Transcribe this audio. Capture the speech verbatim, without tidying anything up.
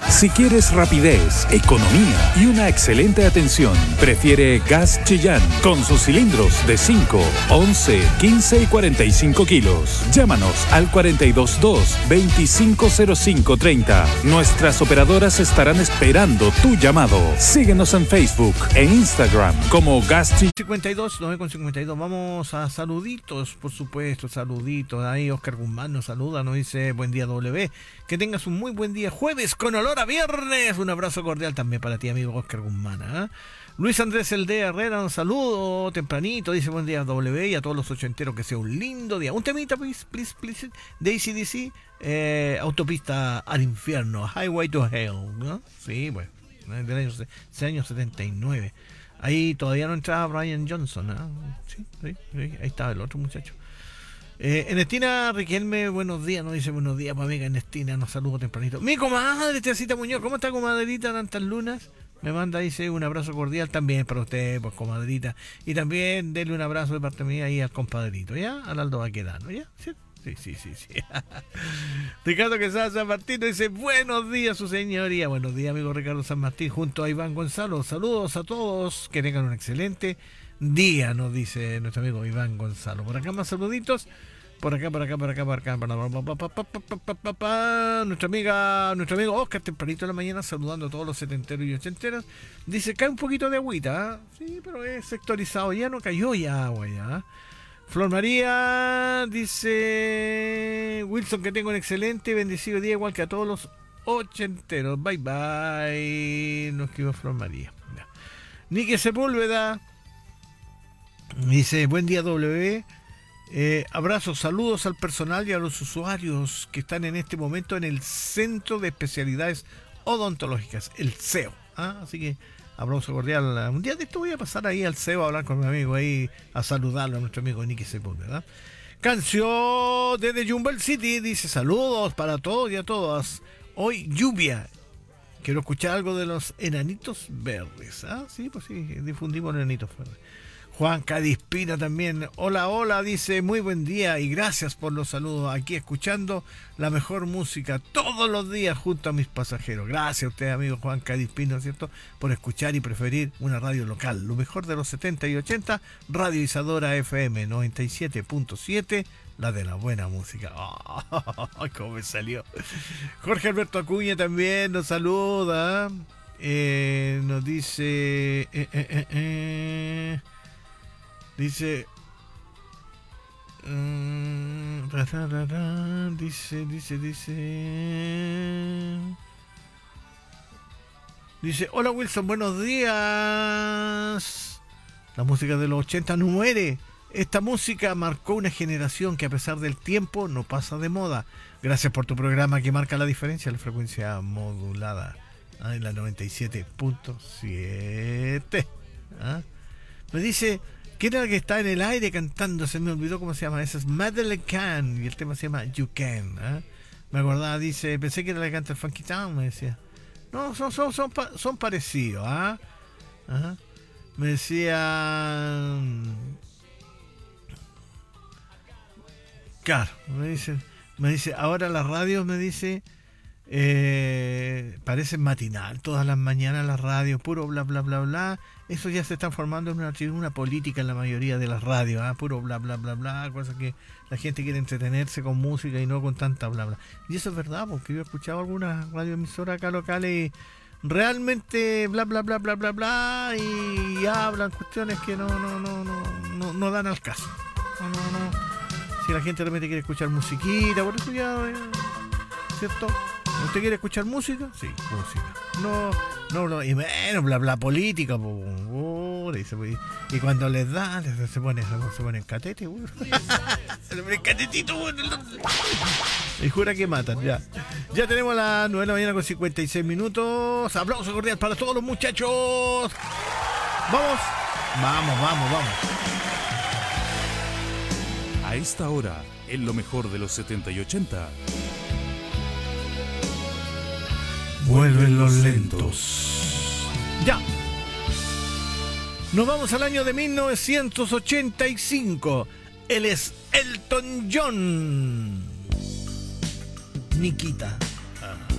Si quieres rapidez, economía y una excelente atención, prefiere Gas Chillán con sus cilindros de cinco, once, quince y cuarenta y cinco kilos. Llámanos al cuatro dos dos, veinticinco cero cinco treinta. Nuestras operadoras estarán esperando tu llamado. Síguenos en Facebook e Instagram como Gas Chillán. cincuenta y dos, nueve con cincuenta y dos. Vamos a saluditos, por supuesto, saluditos. Ahí Oscar Guzmán nos saluda, nos dice buen día W. Que tengas un muy buen día jueves con olor a viernes. Un abrazo cordial también para ti, amigo Oscar Guzmán. ¿eh? Luis Andrés Eldea Herrera, un saludo tempranito, dice buen día W y a todos los ochenteros, que sea un lindo día. Un temita, please, please, please, de A C D C, eh, Autopista al Infierno, Highway to Hell, ¿no? Sí, bueno, del año, ese año setenta y nueve. Ahí todavía no entraba Brian Johnson, ¿eh? Sí, sí, sí, ahí estaba el otro muchacho. Eh, Ernestina Riquelme, buenos días, nos dice buenos días, para amiga Ernestina, nos saludo tempranito. Mi comadre, Teresita Muñoz, ¿cómo está, comadrita, tantas lunas? Me manda, dice, un abrazo cordial también para usted, pues, comadrita. Y también denle un abrazo de parte mía ahí al compadrito, ¿ya? Al Aldo Baquedano, ¿ya? ¿Sí? Sí, sí, sí, sí. Ricardo Quesada San Martín dice, buenos días, su señoría. Buenos días, amigo Ricardo San Martín, junto a Iván Gonzalo. Saludos a todos, que tengan un excelente día, nos dice nuestro amigo Iván Gonzalo. Por acá más saluditos. Por acá, por acá, por acá, por acá. Nuestra amiga, nuestro amigo Oscar, tempranito de la mañana, saludando a todos los setenteros y ochenteros. Dice, cae un poquito de agüita, ¿eh? Sí, pero es sectorizado, ya no cayó ya agua ya. Flor María dice, Wilson, que tengo un excelente y bendecido día, igual que a todos los ochenteros. Bye bye. Nos escribió Flor María. Ya. Nike Sepúlveda dice, buen día W. Eh, abrazos, saludos al personal y a los usuarios que están en este momento en el Centro de Especialidades Odontológicas, el C E O. ¿ah? Así que abrazo cordial. Un día de esto voy a pasar ahí al C E O a hablar con mi amigo ahí, a saludarlo a nuestro amigo Nicky Sepúlveda. Canción desde Jumble City dice, saludos para todos y a todas. Hoy lluvia. Quiero escuchar algo de los Enanitos Verdes. Ah, sí, pues sí, difundimos los Enanitos Verdes. Juan Cadispina también, hola, hola, dice, muy buen día y gracias por los saludos, aquí escuchando la mejor música todos los días junto a mis pasajeros. Gracias a usted, amigo Juan Cadispina, ¿cierto?, por escuchar y preferir una radio local, lo mejor de los setenta y ochenta, Radio Isadora F M noventa y siete punto siete, la de la buena música. Oh, cómo me salió. Jorge Alberto Acuña también nos saluda, eh, nos dice... Eh, eh, eh, eh, Dice, um, ra, ra, ra, ra, dice, dice, dice, dice, hola Wilson, buenos días. La música de los ochenta no muere. Esta música marcó una generación que a pesar del tiempo no pasa de moda. Gracias por tu programa que marca la diferencia, la frecuencia modulada, ¿ah? En la noventa y siete punto siete. ¿Ah? Me dice... ¿Quién era el que está en el aire cantando? Se me olvidó cómo se llama. Ese es Madeleine Can y el tema se llama You Can. ¿eh? Me acordaba, dice, pensé que era la que canta el Funky Town, me decía. No, son son son, son parecidos. ¿ah? ¿Ah? Me decía... Claro, me dice, me dice, ahora las radios me dice... Eh, parecen matinal, todas las mañanas las radios, puro bla bla bla bla. Eso ya se está formando en una tribuna política en la mayoría de las radios, ¿eh? Puro bla bla bla bla, cosas que la gente quiere entretenerse con música y no con tanta bla bla. Y eso es verdad, porque yo he escuchado algunas radioemisoras acá locales y realmente bla bla bla bla bla bla y hablan cuestiones que no no no no no, no dan al caso. No, no, no. Si la gente realmente quiere escuchar musiquita, por eso ya, ¿cierto? ¿Usted quiere escuchar música? Sí, música. No, no, no, y bueno, bla, bla, política, po, oh, dice, y cuando les da, se pone, se pone en catete, uh. Se pone en catetito, uh. Y jura que matan, ya. Ya tenemos las nueve de la mañana con cincuenta y seis minutos. Aplauso cordial para todos los muchachos. Vamos, vamos, vamos, vamos. A esta hora, en lo mejor de los setenta y ochenta... Vuelven los lentos. Ya. Nos vamos al año de mil novecientos ochenta y cinco. Él es Elton John. Nikita.